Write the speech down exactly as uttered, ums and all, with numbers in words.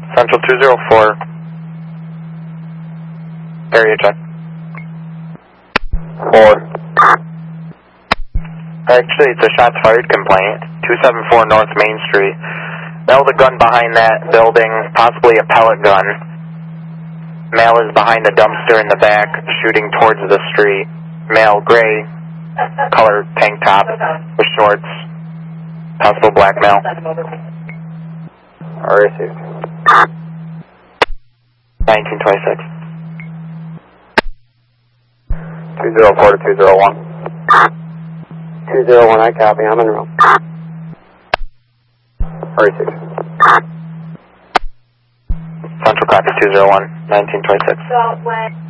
Central two zero four. Area check. Four. Actually, it's a shots fired complaint. two seven four North Main Street. Male with a gun behind that building, possibly a pellet gun. Male is behind the dumpster in the back, shooting towards the street. Male, gray, color tank top with shorts. Possible black male. All received. nineteen twenty-six. two zero four to two zero one. two zero one, I copy. I'm in room. All received. Central copy two zero one, nineteen twenty-six. So when